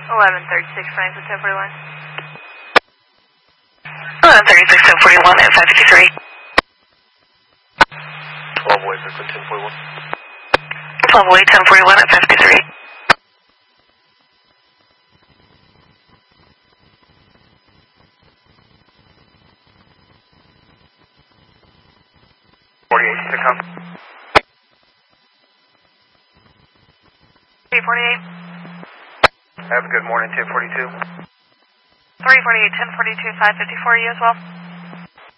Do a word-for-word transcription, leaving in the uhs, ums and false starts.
eleven thirty-six, nine for ten forty-one. eleven thirty-six, ten forty-one at five fifty-three. twelve away, Brooklyn, ten forty-one. twelve away, ten forty-one at five fifty-three. forty-eight to come. three forty-eight. Have a good morning, ten forty-two. three forty-eight, ten forty-two, five fifty-four, you as well?